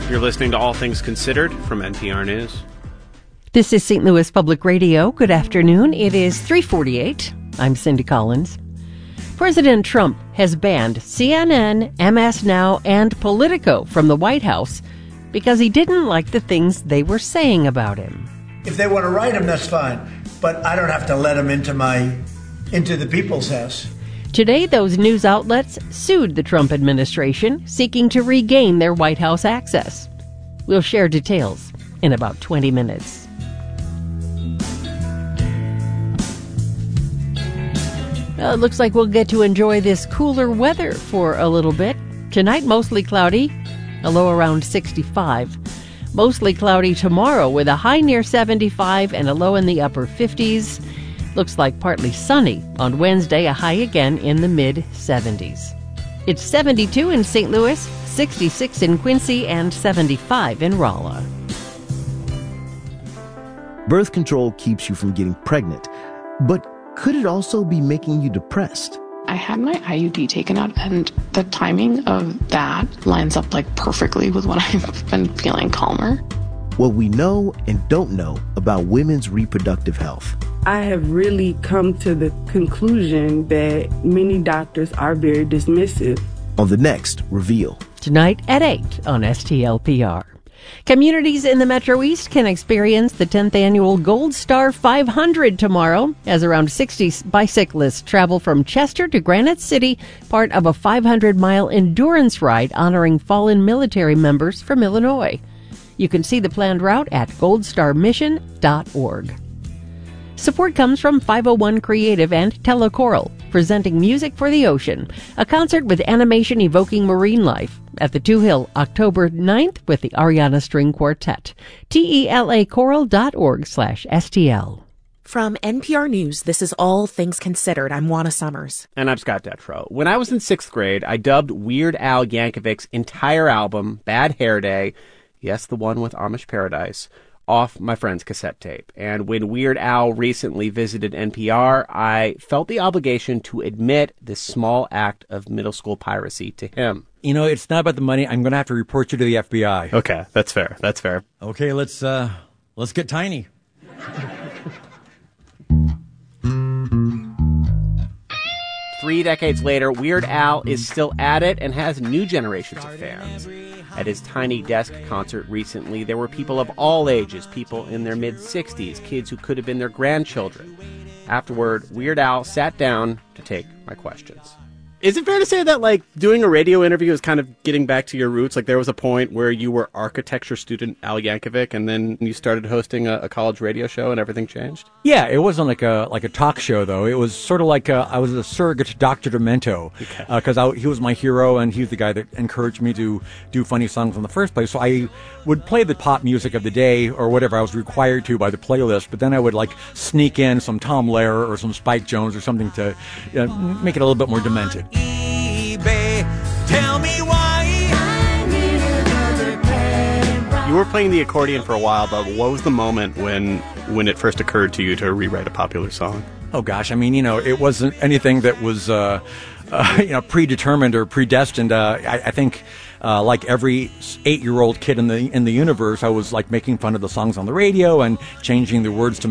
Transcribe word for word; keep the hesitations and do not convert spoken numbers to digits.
You're listening to All Things Considered from N P R News. This is Saint Louis Public Radio. Good afternoon. It is three forty-eight. I'm Cindy Collins. President Trump has banned C N N, M S Now, and Politico from the White House because he didn't like the things they were saying about him. If they want to write him, that's fine. But I don't have to let him into my, into the people's house. Today, those news outlets sued the Trump administration, seeking to regain their White House access. We'll share details in about twenty minutes. Well, it looks like we'll get to enjoy this cooler weather for a little bit. Tonight, mostly cloudy, a low around sixty-five. Mostly cloudy tomorrow with a high near seventy-five and a low in the upper fifties. Looks like partly sunny on Wednesday, a high again in the mid seventies. It's seventy-two in Saint Louis, sixty-six in Quincy, and seventy-five in Rolla. Birth control keeps you from getting pregnant, but could it also be making you depressed? I had my I U D taken out, and the timing of that lines up like perfectly with when I've been feeling calmer. What we know and don't know about women's reproductive health. I have really come to the conclusion that many doctors are very dismissive. On the next Reveal. Tonight at eight on S T L P R. Communities in the Metro East can experience the tenth annual Gold Star five hundred tomorrow as around sixty bicyclists travel from Chester to Granite City, part of a five hundred mile endurance ride honoring fallen military members from Illinois. You can see the planned route at gold star mission dot org. Support comes from five oh one Creative and Telechoral, presenting Music for the Ocean, a concert with animation evoking marine life at the Two Hill, October ninth with the Ariana String Quartet. T E L A choral dot org slash S T L. From N P R News, this is All Things Considered. I'm Juana Summers. And I'm Scott Detrow. When I was in sixth grade, I dubbed Weird Al Yankovic's entire album, Bad Hair Day, yes, the one with Amish Paradise, off my friend's cassette tape. And when Weird Al recently visited N P R, I felt the obligation to admit this small act of middle school piracy to him. You know, it's not about the money. I'm going to have to report you to the F B I. Okay, that's fair. That's fair. Okay, let's uh, let's get tiny. Three decades later, Weird Al is still at it and has new generations of fans. At his Tiny Desk concert recently, there were people of all ages, people in their mid-sixties, kids who could have been their grandchildren. Afterward, Weird Al sat down to take my questions. Is it fair to say that, like, doing a radio interview is kind of getting back to your roots? Like, there was a point where you were architecture student Al Yankovic, and then you started hosting a, a college radio show, and everything changed? Yeah, it wasn't like a like a talk show, though. It was sort of like a, I was a surrogate Doctor Demento, because okay. uh, he was my hero, and he was the guy that encouraged me to do funny songs in the first place. So I would play the pop music of the day, or whatever I was required to by the playlist, but then I would, like, sneak in some Tom Lehrer or some Spike Jones or something to uh, make it a little bit more demented. Tell me why. You were playing the accordion for a while, but what was the moment when when it first occurred to you to rewrite a popular song? Oh gosh, I mean, you know, it wasn't anything that was uh, uh, you know predetermined or predestined. Uh, I, I think. Uh, like every eight-year-old kid in the in the universe, I was like making fun of the songs on the radio and changing the words to